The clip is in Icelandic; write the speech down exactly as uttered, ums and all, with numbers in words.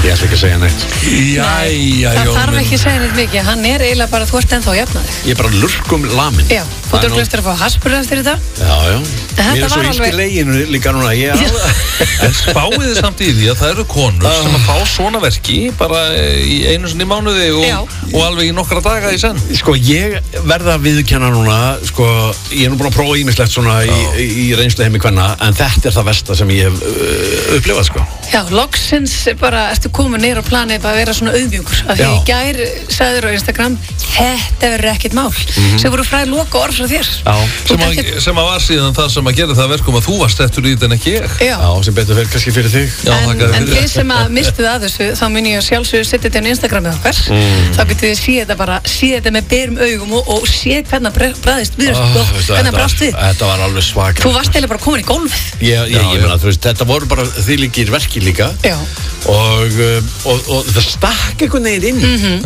Ég ætla ekki að segja neitt. Jæja, Það Jón þarf minn. ekki að segja neitt mikið. Hann er eiginlega bara, þú ert ennþá að jafna þig. Ég er bara lurkum lamin. Já, þú ert glustur að fá haspur eftir þetta. Já, já. þetta Mér er svo var illt í alveg- leginu líka núna. Ég er alveg... En spáið þið samt í því að það eru konur sem að fá svona verki bara í einu sinni í mánuði Já. og, og alveg í nokkra daga í senn. Sko, ég verða að viðurkenna núna, sko, ég er nú búin að prófa ímislegt svona í, í, í reynslu heimi kvenna, en þetta er það versta sem ég hef uh, upplifað, sko. Já, loksins bara ertu komin neyra á planið bara að vera svona auðmjúkur. Af því Já. í gær sagður á Instagram, þetta verður ekkert mál. Sem voru fræði loka orð frá þér. Já. Þú Sem ert að, ekkert- sem að var síðan það sem að gera það verkum að þú varst eftir í þetta en ekki ég. Já. Já, sem betur fyrir kannski fyrir þig. Já, En, þakka þér en fyrir. þið sem að mistuð að þessu, þá mun ég að sjálfsögur setja þetta inn á Instagramið okkar. Þá getur þið séð þetta bara, séð þetta með berum augum og, og séð hvernig það bræðist við, Ah, og veistu, hvernig þetta það brást var- við. Þetta var alveg svakar. Þú varst eiginlega bara komin í gólfið. Ég, ég, Já, ég meina, þú veist, þetta voru bara þvílíkir verkir líka Já. og, uh, og, og það stakk einhvern veginn inn